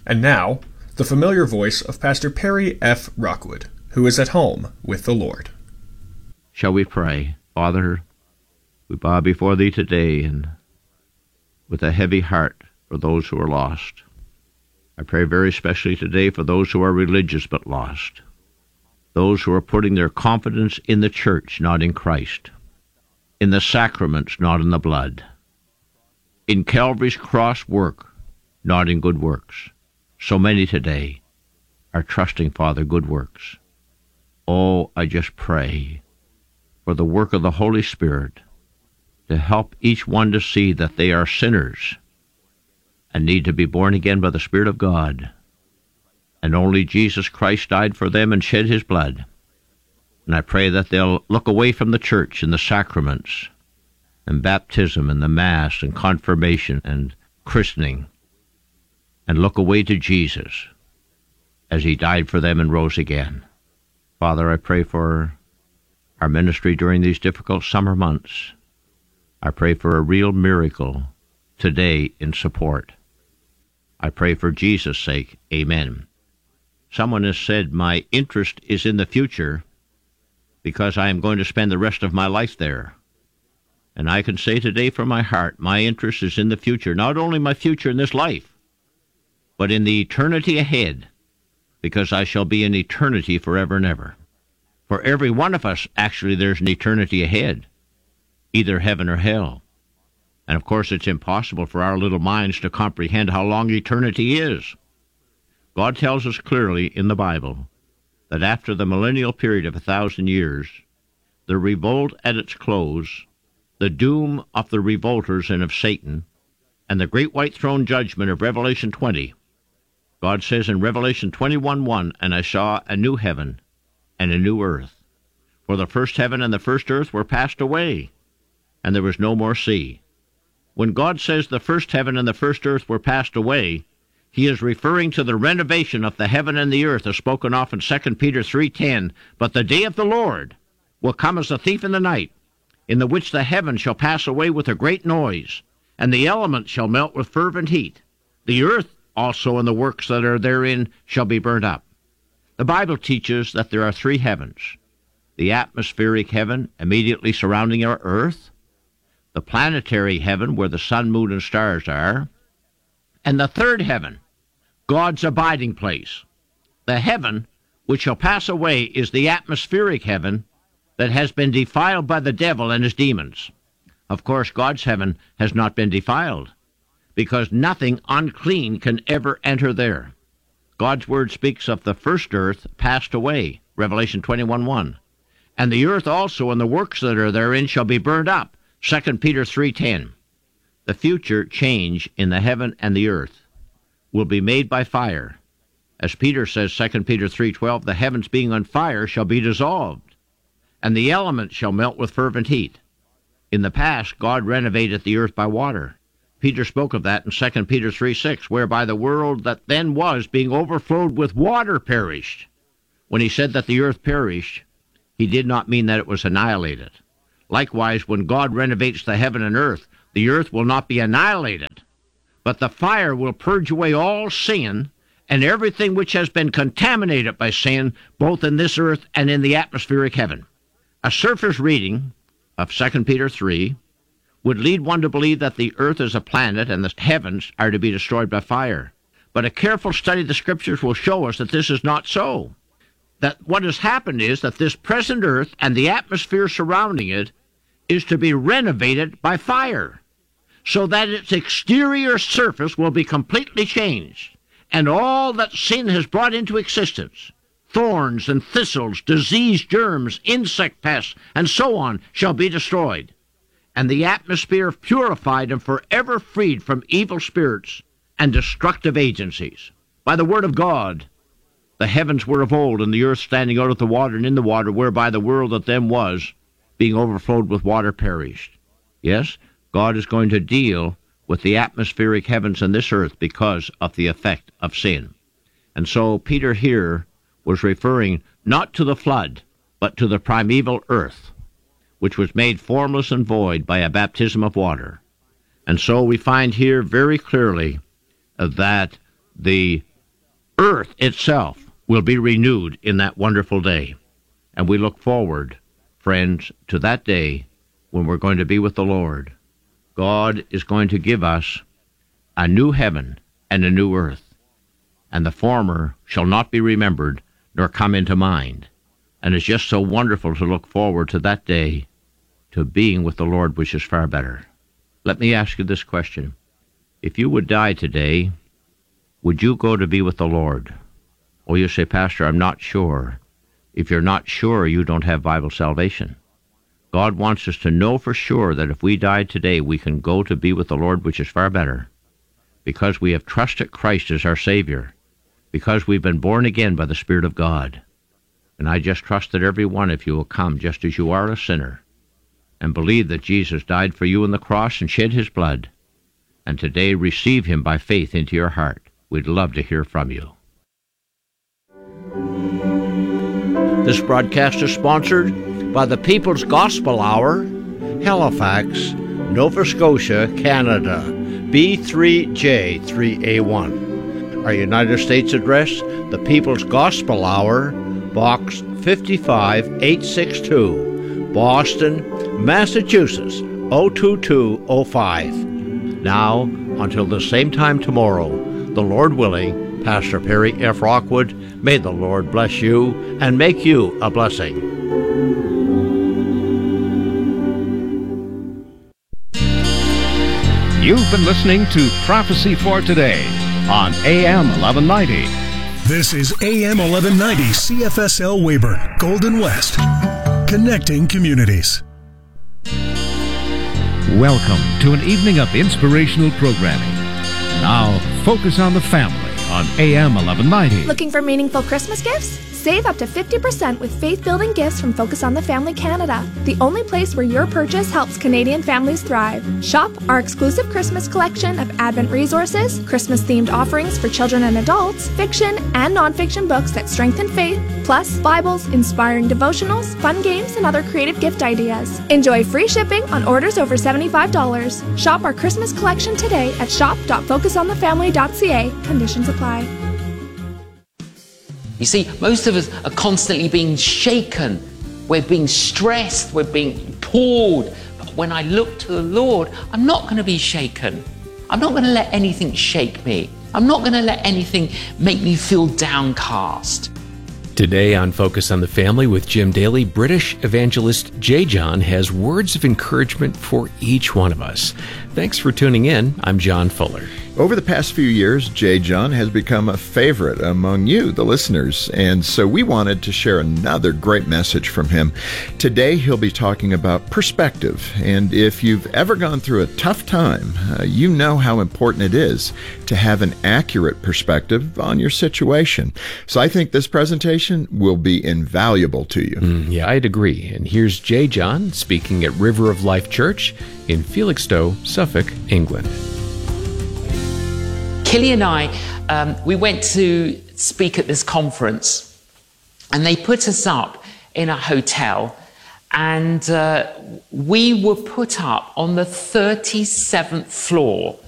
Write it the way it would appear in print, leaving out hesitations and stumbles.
And now, the familiar voice of Pastor Perry F. Rockwood, who is at home with the Lord. Shall we pray? Father, we bow before Thee today and with a heavy heart for those who are lost. I pray very especially today for those who are religious but lost, those who are putting their confidence in the church, not in Christ, in the sacraments, not in the blood, in Calvary's cross work, not in good works. So many today are trusting, Father, good works. Oh, I just pray for the work of the Holy Spirit to help each one to see that they are sinners and need to be born again by the Spirit of God. And only Jesus Christ died for them and shed his blood. And I pray that they'll look away from the church and the sacraments and baptism and the Mass and confirmation and christening and look away to Jesus as he died for them and rose again. Father, I pray for our ministry during these difficult summer months. I pray for a real miracle today in support. I pray for Jesus' sake. Amen. Someone has said, my interest is in the future because I am going to spend the rest of my life there. And I can say today from my heart, my interest is in the future, not only my future in this life, but in the eternity ahead, because I shall be in eternity forever and ever. For every one of us, actually, there's an eternity ahead, either heaven or hell. And of course, it's impossible for our little minds to comprehend how long eternity is. God tells us clearly in the Bible that after the millennial period of 1,000 years, the revolt at its close, the doom of the revolters and of Satan, and the great white throne judgment of Revelation 20, God says in Revelation 21:1, and I saw a new heaven and a new earth. For the first heaven and the first earth were passed away, and there was no more sea. When God says the first heaven and the first earth were passed away, he is referring to the renovation of the heaven and the earth as spoken of in 2 Peter 3:10. But the day of the Lord will come as a thief in the night, in the which the heaven shall pass away with a great noise, and the elements shall melt with fervent heat. The earth also and the works that are therein shall be burnt up. The Bible teaches that there are three heavens: the atmospheric heaven immediately surrounding our earth, the planetary heaven where the sun, moon, and stars are, and the third heaven, God's abiding place. The heaven which shall pass away is the atmospheric heaven that has been defiled by the devil and his demons. Of course, God's heaven has not been defiled, because nothing unclean can ever enter there. God's word speaks of the first earth passed away, Revelation 21:1. And the earth also and the works that are therein shall be burned up, 2 Peter 3:10. The future change in the heaven and the earth will be made by fire. As Peter says, 2 Peter 3:12, the heavens being on fire shall be dissolved, and the elements shall melt with fervent heat. In the past, God renovated the earth by water. Peter spoke of that in 2 Peter 3:6, whereby the world that then was, being overflowed with water, perished. When he said that the earth perished, he did not mean that it was annihilated. Likewise, when God renovates the heaven and earth, the earth will not be annihilated, but the fire will purge away all sin and everything which has been contaminated by sin, both in this earth and in the atmospheric heaven. A surface reading of 2 Peter 3 would lead one to believe that the earth is a planet and the heavens are to be destroyed by fire. But a careful study of the Scriptures will show us that this is not so. That what has happened is that this present earth and the atmosphere surrounding it is to be renovated by fire, so that its exterior surface will be completely changed, and all that sin has brought into existence, thorns and thistles, disease, germs, insect pests, and so on, shall be destroyed, and the atmosphere purified and forever freed from evil spirits and destructive agencies. By the word of God, the heavens were of old, and the earth standing out of the water and in the water, whereby the world that then was, being overflowed with water, perished. Yes, God is going to deal with the atmospheric heavens and this earth because of the effect of sin. And so Peter here was referring not to the flood, but to the primeval earth, which was made formless and void by a baptism of water. And so we find here very clearly that the earth itself will be renewed in that wonderful day. And we look forward, friends, to that day when we're going to be with the Lord. God is going to give us a new heaven and a new earth, and the former shall not be remembered nor come into mind. And it's just so wonderful to look forward to that day, to being with the Lord, which is far better. Let me ask you this question. If you would die today, would you go to be with the Lord? Or you say, Pastor, I'm not sure. If you're not sure, you don't have Bible salvation. God wants us to know for sure that if we died today, we can go to be with the Lord, which is far better, because we have trusted Christ as our Savior, because we've been born again by the Spirit of God. And I just trust that every one of you will come just as you are, a sinner, and believe that Jesus died for you on the cross and shed his blood, and today receive him by faith into your heart. We'd love to hear from you. This broadcast is sponsored by the People's Gospel Hour, Halifax, Nova Scotia, Canada, B3J3A1. Our United States address, the People's Gospel Hour, Box 55862, Boston, Massachusetts, 02205. Now, until the same time tomorrow, the Lord willing, Pastor Perry F. Rockwood, may the Lord bless you and make you a blessing. You've been listening to Prophecy for Today on AM 1190. This is AM 1190 CFSL Weyburn, Golden West, connecting communities. Welcome to an evening of inspirational programming. Now, focus on the family on AM 1190. Looking for meaningful Christmas gifts? Save up to 50% with faith-building gifts from Focus on the Family Canada, the only place where your purchase helps Canadian families thrive. Shop our exclusive Christmas collection of Advent resources, Christmas-themed offerings for children and adults, fiction and non-fiction books that strengthen faith, plus Bibles, inspiring devotionals, fun games, and other creative gift ideas. Enjoy free shipping on orders over $75. Shop our Christmas collection today at shop.focusonthefamily.ca. Conditions apply. You see, most of us are constantly being shaken. We're being stressed. We're being pulled. But when I look to the Lord, I'm not going to be shaken. I'm not going to let anything shake me. I'm not going to let anything make me feel downcast. Today on Focus on the Family with Jim Daly, British evangelist J. John has words of encouragement for each one of us. Thanks for tuning in. I'm John Fuller. Over the past few years, J. John has become a favorite among you, the listeners, and so we wanted to share another great message from him. Today, he'll be talking about perspective, and if you've ever gone through a tough time, you know how important it is to have an accurate perspective on your situation. So I think this presentation will be invaluable to you. Yeah, I'd agree. And here's J. John speaking at River of Life Church in Felixstowe, Suffolk, England. Killy and I, we went to speak at this conference, and they put us up in a hotel, and we were put up on the 37th floor